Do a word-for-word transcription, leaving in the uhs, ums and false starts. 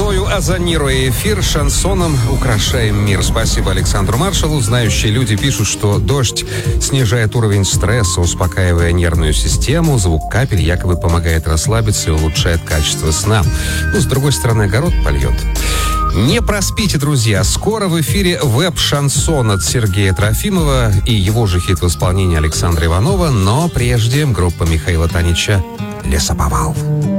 Весною озонируя эфир, шансоном украшаем мир. Спасибо Александру Маршалу. Знающие люди пишут, что дождь снижает уровень стресса, успокаивая нервную систему. Звук капель якобы помогает расслабиться и улучшает качество сна. Ну, с другой стороны, огород польет. Не проспите, друзья. Скоро в эфире веб-шансон от Сергея Трофимова и его же хит в исполнении Александра Иванова. Но прежде группа Михаила Танича «Лесоповал».